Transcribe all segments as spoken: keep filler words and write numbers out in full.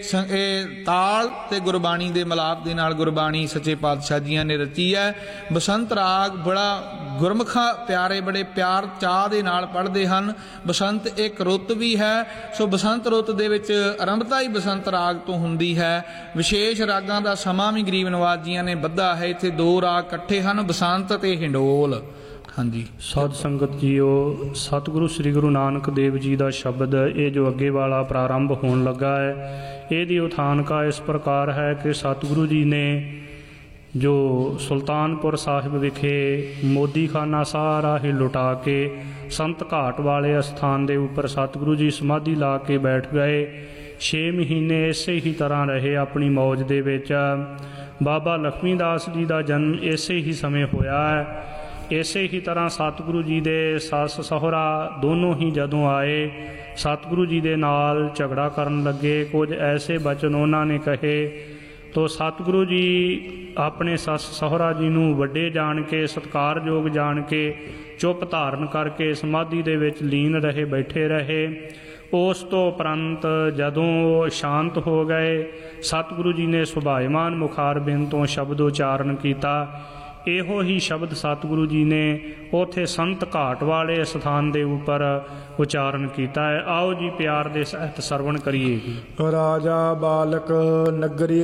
ਇਹ ਤਾਲ ਤੇ ਗੁਰਬਾਣੀ ਦੇ ਮਿਲਾਪ ਦੇ ਨਾਲ ਗੁਰਬਾਣੀ ਸੱਚੇ ਪਾਤਸ਼ਾਹ ਜੀਆਂ ਨੇ ਰਚੀ ਹੈ। ਬਸੰਤ ਰਾਗ ਬੜਾ ਗੁਰਮੁਖਾਂ ਪਿਆਰੇ ਬੜੇ ਪਿਆਰ ਚਾਅ ਦੇ ਨਾਲ ਪੜ੍ਹਦੇ ਹਨ। ਬਸੰਤ ਇੱਕ ਰੁੱਤ ਵੀ ਹੈ, ਸੋ ਬਸੰਤ ਰੁੱਤ ਦੇ ਵਿੱਚ ਆਰੰਭਤਾ ਹੀ ਬਸੰਤ ਰਾਗ ਤੋਂ ਹੁੰਦੀ ਹੈ। ਵਿਸ਼ੇਸ਼ ਰਾਗਾਂ ਦਾ ਸਮਾਂ ਵੀ ਗਰੀਬ ਨਵਾਜ ਜੀਆਂ ਨੇ ਬੱਧਾ ਹੈ। ਇੱਥੇ ਦੋ ਰਾਗ ਇਕੱਠੇ ਹਨ, ਬਸੰਤ ਤੇ ਹਿੰਡੋਲ। ਹਾਂਜੀ ਸਾਧ ਸੰਗਤ ਜੀਓ, ਸਤਿਗੁਰੂ ਸ੍ਰੀ ਗੁਰੂ ਨਾਨਕ ਦੇਵ ਜੀ ਦਾ ਸ਼ਬਦ ਇਹ ਜੋ ਅੱਗੇ ਵਾਲਾ ਪ੍ਰਾਰੰਭ ਹੋਣ ਲੱਗਾ ਹੈ, ਇਹਦੀ ਉਥਾਨਕਾ ਇਸ ਪ੍ਰਕਾਰ ਹੈ ਕਿ ਸਤਿਗੁਰੂ ਜੀ ਨੇ ਜੋ ਸੁਲਤਾਨਪੁਰ ਸਾਹਿਬ ਵਿਖੇ ਮੋਦੀਖਾਨਾ ਸਾਰਾ ਹੀ ਲੁਟਾ ਕੇ ਸੰਤ ਘਾਟ ਵਾਲੇ ਅਸਥਾਨ ਦੇ ਉੱਪਰ ਸਤਿਗੁਰੂ ਜੀ ਸਮਾਧੀ ਲਾ ਕੇ ਬੈਠ ਗਏ। ਛੇ ਮਹੀਨੇ ਇਸੇ ਹੀ ਤਰ੍ਹਾਂ ਰਹੇ ਆਪਣੀ ਮੌਜ ਦੇ ਵਿੱਚ। ਬਾਬਾ ਲਖਮੀ ਦਾਸ ਜੀ ਦਾ ਜਨਮ ਇਸੇ ਹੀ ਸਮੇਂ ਹੋਇਆ ਹੈ। ਇਸੇ ਹੀ ਤਰ੍ਹਾਂ ਸਤਿਗੁਰੂ ਜੀ ਦੇ ਸੱਸ ਸਹੁਰਾ ਦੋਨੋਂ ਹੀ ਜਦੋਂ ਆਏ, ਸਤਿਗੁਰੂ ਜੀ ਦੇ ਨਾਲ ਝਗੜਾ ਕਰਨ ਲੱਗੇ। ਕੁਝ ਐਸੇ ਬਚਨ ਉਹਨਾਂ ਨੇ ਕਹੇ ਤੋ ਸਤਿਗੁਰੂ ਜੀ ਆਪਣੇ ਸੱਸ ਸਹੁਰਾ ਜੀ ਨੂੰ ਵੱਡੇ ਜਾਣ ਕੇ, ਸਤਿਕਾਰਯੋਗ ਜਾਣ ਕੇ ਚੁੱਪ ਧਾਰਨ ਕਰਕੇ ਸਮਾਧੀ ਦੇ ਵਿੱਚ ਲੀਨ ਰਹੇ, ਬੈਠੇ ਰਹੇ। ਉਸ ਤੋਂ ਉਪਰੰਤ ਜਦੋਂ ਸ਼ਾਂਤ ਹੋ ਗਏ, ਸਤਿਗੁਰੂ ਜੀ ਨੇ ਸੁਭਾਇਮਾਨ ਮੁਖਾਰਬਿੰਦ ਤੋਂ ਸ਼ਬਦ ਉਚਾਰਨ ਕੀਤਾ। ਇਹੋ ਹੀ ਸ਼ਬਦ ਸਤਿਗੁਰੂ ਜੀ ਨੇ ਉੱਥੇ ਸੰਤ ਘਾਟ ਵਾਲੇ ਸਥਾਨ ਦੇ ਉੱਪਰ ਉਚਾਰਨ ਕੀਤਾ ਹੈ। ਆਓ ਜੀ ਪਿਆਰ ਦੇ ਸਹਿਤ ਸਰਵਣ ਕਰੀਏ। ਰਾਜਾ ਬਾਲਕ ਨਗਰੀ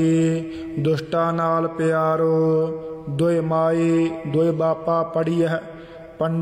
ਕਾਚੀ, ਦੁਸ਼ਟਾਂ ਨਾਲ ਪਿਆਰੋ, ਦੋਏ ਮਾਈ ਦੋਏ ਬਾਪਾ ਪੜੀਐ